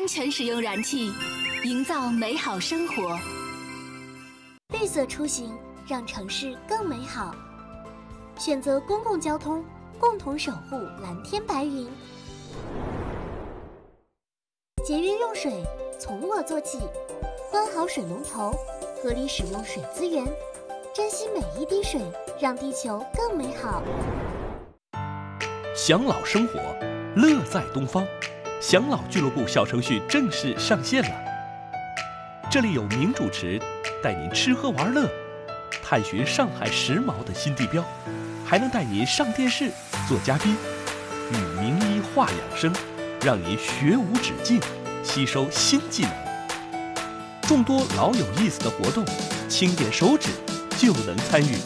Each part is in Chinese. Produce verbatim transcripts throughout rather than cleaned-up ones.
全使用燃气，营造美好生活。 绿色出行，让城市更美好。选择公共交通，共同守护蓝天白云。节约用水，从我做起。关好水龙头，合理使用水资源，珍惜每一滴水，让地球更美好。 享老生活，乐在东方。享老俱乐部小程序正式上线了。这里有名主持带您吃喝玩乐，探寻上海时髦的新地标，还能带您上电视做嘉宾，与名医话养生，让您学无止境，吸收新技能。众多老有意思的活动，轻点手指就能参与，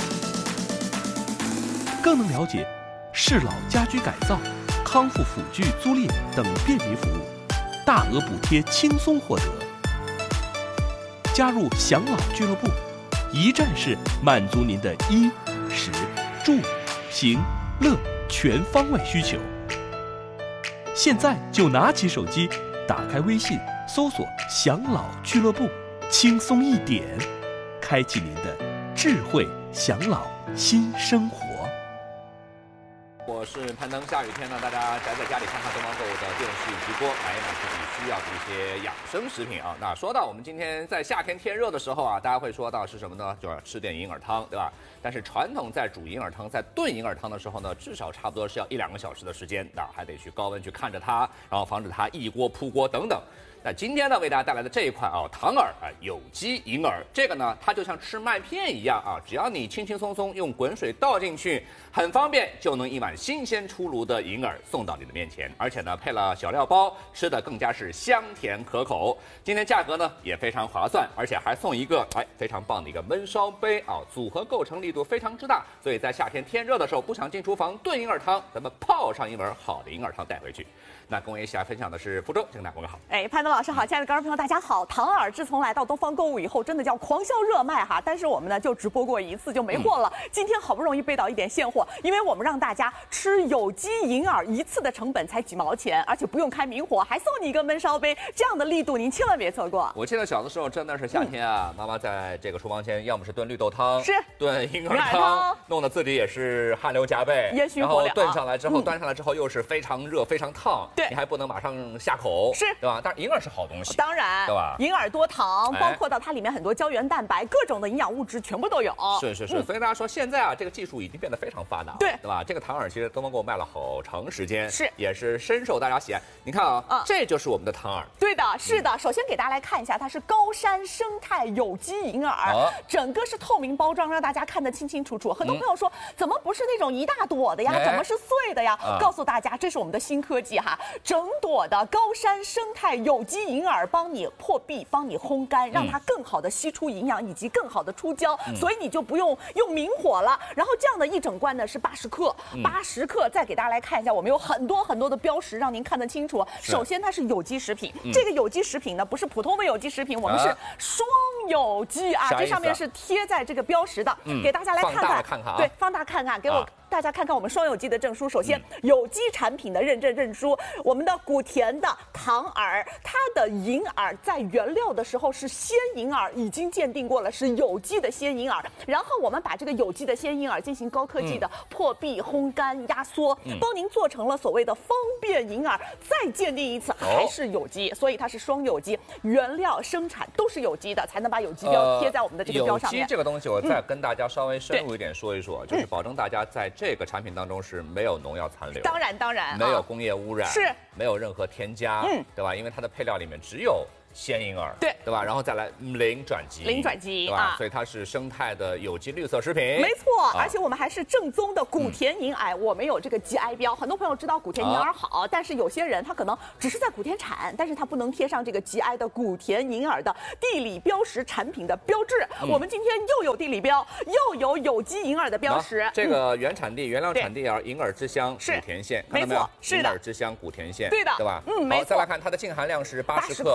更能了解适老家居改造、康复辅具租赁等便民服务，大额补贴轻松获得。加入享老俱乐部，一站式满足您的衣食住行乐全方位需求。现在就拿起手机，打开微信，搜索享老俱乐部，轻松一点，开启您的智慧享老新生活。 我是攀登，下雨天呢，大家宅在家里看看东方购物的电视直播，买一买自己需要的一些养生食品啊。那说到我们今天在夏天天热的时候啊，大家会说到是什么呢？就是吃点银耳汤，对吧？但是传统在煮银耳汤、在炖银耳汤的时候呢，至少差不多是要一两个小时的时间，那还得去高温去看着它，然后防止它溢锅扑锅等等。那今天呢，为大家带来的这一款啊，糖耳啊，有机银耳，这个呢，它就像吃麦片一样啊，只要你轻轻松松用滚水倒进去，很方便，就能一碗新鲜出炉的银耳送到你的面前，而且呢，配了小料包，吃的更加是香甜可口。今天价格呢也非常划算，而且还送一个哎非常棒的一个焖烧杯啊，组合构成力度非常之大，所以在夏天天热的时候，不想进厨房炖银耳汤，咱们泡上一碗好的银耳汤带回去。那跟我一起来分享的是福州，请大家问个好。 哎，潘东老师好，亲爱的观众朋友大家好。糖耳自从来到东方购物以后，真的叫狂销热卖哈，但是我们呢就直播过一次就没货了。嗯、今天好不容易备到一点现货，因为我们让大家吃有机银耳一次的成本才几毛钱，而且不用开明火，还送你一个焖烧杯，这样的力度您千万别错过。 我记得小的时候真的是夏天啊，嗯、妈妈在这个厨房前，要么是炖绿豆汤， 是炖银耳汤，弄得自己也是汗流浃背， 烟熏火燎。然后炖上来之后， 嗯、 端上来之后又是非常热、非常烫， 对， 你还不能马上下口， 是， 对吧？但是银耳是好东西， 当然， 对吧？ 银耳多糖，包括到它里面很多胶原蛋白，各种的营养物质全部都有。 是是是，嗯、所以大家说现在啊，这个技术已经变得非常发达， 对对吧？这个糖耳其实东方给我卖了好长时间， 是也是深受大家喜爱。你看啊，嗯、这就是我们的糖耳。 对的，是的。嗯、首先给大家来看一下，它是高山生态有机银耳，啊、整个是透明包装，让大家看得清清楚楚。很多朋友说，嗯、怎么不是那种一大朵的呀？哎、怎么是碎的呀？啊、告诉大家，这是我们的新科技哈，整朵的高山生态有机银耳帮你破壁，帮你烘干，让它更好的吸出营养以及更好的出胶，嗯、所以你就不用用明火了。然后这样的一整罐呢是八十克，八十克，再给大家来看一下，我们有很多很多的标识，让您看得清楚。首先它是有机食品，嗯、这个有机食品呢不是普通的有机食品，我们是双有机啊，这上面是贴在这个标识的， 嗯、 给大家来看看， 放大看看啊， 对，放大看看，给我。啊大家看看我们双有机的证书，首先、嗯、有机产品的认证证书，我们的古田的糖耳，它的银耳在原料的时候是鲜银耳，已经鉴定过了是有机的鲜银耳，然后我们把这个有机的鲜银耳进行高科技的破壁、烘干、压缩，嗯、帮您做成了所谓的方便银耳，再鉴定一次还是有机，哦、所以它是双有机，原料生产都是有机的，才能把有机标贴在我们的这个标上面。 有机这个东西，我再跟大家稍微深入一点说一说，嗯、就是保证大家在这个产品当中是没有农药残留， 当然当然， 没有工业污染， 是没有任何添加，嗯，对吧？因为它的配料里面只有鲜银耳， 对对吧？然后再来零转基因， 零转基因， 对吧？啊、所以它是生态的有机绿色食品， 没错。啊、而且我们还是正宗的古田银耳，嗯、我们有这个 G I 标。很多朋友知道古田银耳好，啊、但是有些人他可能只是在古田产，但是他不能贴上这个 G I 的古田银耳的地理标识产品的标志。嗯、我们今天又有地理标，又有有机银耳的标识。 这个原产地、原料产地啊，银耳之乡古田县，看到没有？ 是的， 银耳之乡古田县， 对的， 对吧？ 嗯，没错。 好，再来看它的净含量是八十克， 可以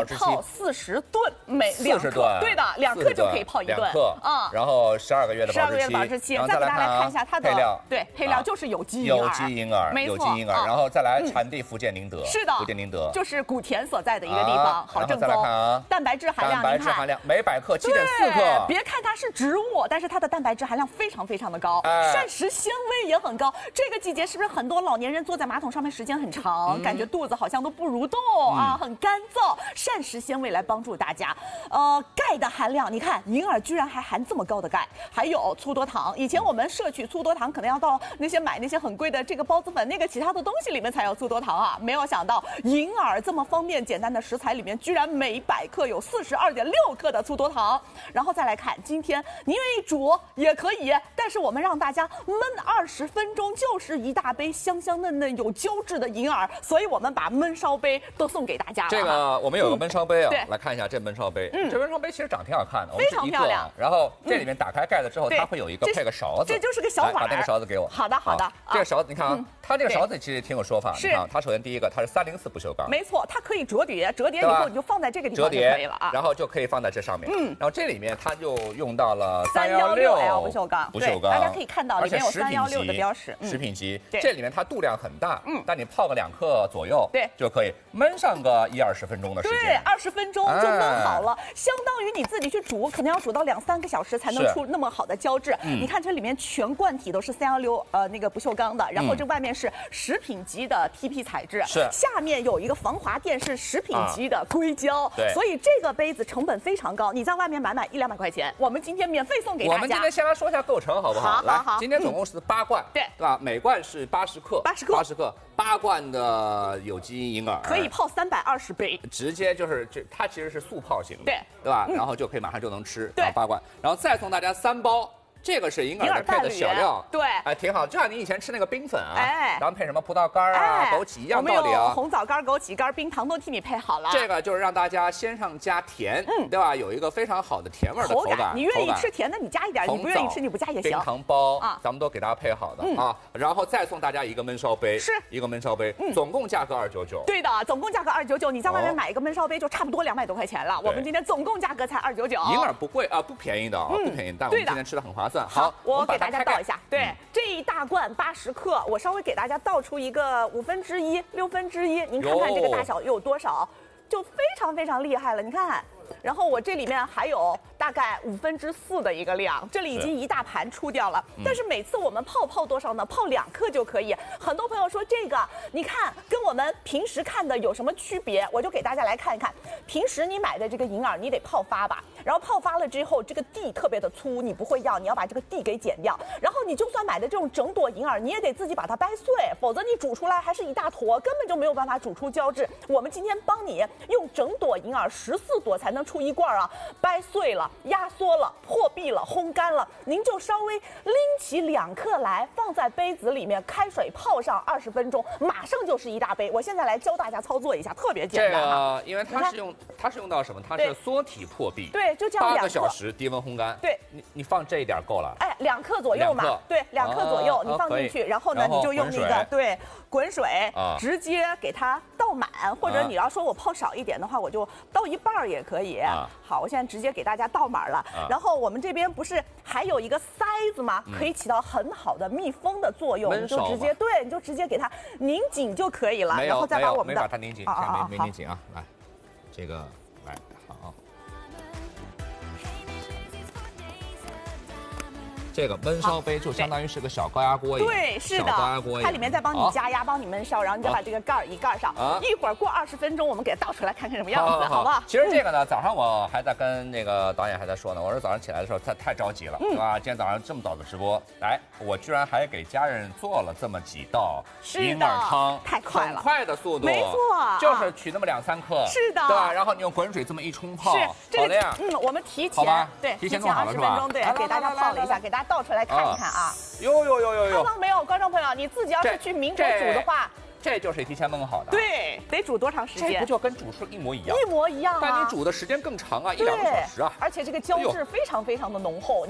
保质期泡四十顿，每两克， 顿， 对的，两克就可以泡一顿， 两克啊， 然后十二个月的保质期， 十二个月的保质期， 然后再给大家来看一下它的配料， 对，配料就是有机银耳， 有机银耳， 没错， 有机银耳，然后再来产地福建宁德， 是的， 福建宁德就是古田所在的一个地方，好正宗。 再来看啊， 蛋白质含量， 蛋白质含量每百克七点四克， 别看它是植物，但是它的蛋白质含量非常非常的高，膳食纤维也很高。这个季节是不是很多老年人坐在马桶上面时间很长，感觉肚子好像都不蠕动啊，很干燥？膳食纤维来帮助大家。呃，钙的含量，你看银耳居然还含这么高的钙，还有粗多糖。以前我们摄取粗多糖可能要到那些买那些很贵的这个孢子粉那个其他的东西里面才有粗多糖啊，没有想到银耳这么方便简单的食材里面，居然每百克有四十二点六克的粗多糖。然后再来看，今天你愿意煮也可以，但是我们让大家焖二十分钟，就是一大杯香香嫩嫩有胶质的银耳，所以我们把焖烧杯都送给大家了。 这个我们有个焖烧杯啊， 对， 来看一下这焖烧杯。 嗯， 这焖烧杯其实长挺好看的， 非常漂亮。 然后这里面打开盖子之后，它会有一个配个勺子， 这就是个小碗。 把那个勺子给我。 好的，好的。 这个勺子你看啊，它这个勺子其实挺有说法。 是。 它首先第一个，它是三零四不锈钢。 没错，它可以折叠，折叠以后你就放在这个地方就可以了啊。 然后就可以放在这上面。嗯。然后这里面它就用到了三幺六 L 不锈钢， 不锈钢， 大家可以看到里面有三幺六的标识。 食品级。这里面它度量很大，嗯，但你泡个两克左右， 对， 就可以焖上个一二十分钟的时间。 对，二十分钟就焖好了，相当于你自己去煮，可能要煮到两三个小时才能出那么好的胶质。你看这里面全罐体都是三幺六呃那个不锈钢的，然后这外面是食品级的 T P 材质， 是下面有一个防滑垫是食品级的硅胶， 对， 所以这个杯子成本非常高，你在外面买买一两百块钱，我们今天免费送给大家。 我们今天先来说一下构成好不好？ 好，好， 今天总共是八罐， 对， 对吧？每罐是八十克， 八十克， 八十克，八罐的有机银耳可以泡三百二十杯， 直接就是这它其实是速泡型的， 对， 对吧？然后就可以马上就能吃， 对， 八罐，然后再送大家三包。这个是银耳的配的小料， 对， 哎，挺好，就像你以前吃那个冰粉啊， 哎， 然后配什么葡萄干啊、枸杞一样道理啊。 红枣干、枸杞干、冰糖都替你配好了。 这个就是让大家先上加甜，嗯，对吧？有一个非常好的甜味的口感。 你愿意吃甜的，你加一点；你不愿意吃，你不加也行。 冰糖包啊，咱们都给大家配好的啊，然后再送大家一个焖烧杯， 是一个焖烧杯，总共价格二九九。 对的，总共价格二九九，你在外面买一个焖烧杯就差不多两百多块钱了。我们今天总共价格才二九九。 银耳不贵啊，不便宜的啊，不便宜，但我们今天吃的很划算。好， 我。给大家倒一下，对，这一大罐八十克，我稍微给大家倒出一个五分之一、六分之一，您看看这个大小有多少，就非常非常厉害了，你看。然后我这里面还有大概五分之四的一个量，这里已经一大盘出掉了。但是每次我们泡泡多少呢？泡两克就可以。很多朋友说这个，你看跟我们平时看的有什么区别？我就给大家来看一看。平时你买的这个银耳，你得泡发吧，然后泡发了之后，这个蒂特别的粗，你不会要，你要把这个蒂给剪掉。然后你就算买的这种整朵银耳，你也得自己把它掰碎，否则你煮出来还是一大坨，根本就没有办法煮出胶质。我们今天帮你用整朵银耳十四朵才能出一罐啊，掰碎了、压缩了、破壁了、烘干了，您就稍微拎起两克来，放在杯子里面，开水泡上二十分钟，马上就是一大杯。我现在来教大家操作一下，特别简单啊。 这个因为它是用它是用到什么？它是缩体破壁。 对，就这样两克。 八个小时低温烘干。 对， 你你放这一点够了。 哎，两克左右嘛。对，两克左右，你放进去，然后呢，你就用那个对滚水直接给它倒满，或者你要说我泡少一点的话，我就倒一半也可以。好，我现在直接给大家倒满了。然后我们这边不是还有一个塞子吗？可以起到很好的密封的作用，你就直接对，你就直接给它拧紧就可以了。然后再把我们的没把它拧紧，没没拧紧啊，来，这个来好。这个焖烧杯就相当于是个小高压锅一样， 对，是的， 小高压锅一样， 它里面再帮你加压，帮你焖烧，然后你再把这个盖儿一盖上，一会儿过二十分钟，我们给它倒出来看看什么样子，好不好？ 其实这个呢，早上我还在跟那个导演还在说呢，我说早上起来的时候太太着急了，对吧？今天早上这么早的直播，来，我居然还给家人做了这么几道银耳汤， 太快了， 很快的速度， 没错， 就是取那么两三克， 是的， 对吧？然后你用滚水这么一冲泡，好的呀， 嗯，我们提前对提前弄好了是吧？ 对，给大家泡了一下，给大家倒出来看一看。看啊， 呦呦呦呦呦！ 看到没有，观众朋友，你自己要是去明火煮的话， 这就是提前焖好的。 对，得煮多长时间？ 这不就跟煮出一模一样？ 一模一样啊！ 但你煮的时间更长啊，一两个小时啊！ 而且这个胶质非常非常的浓厚。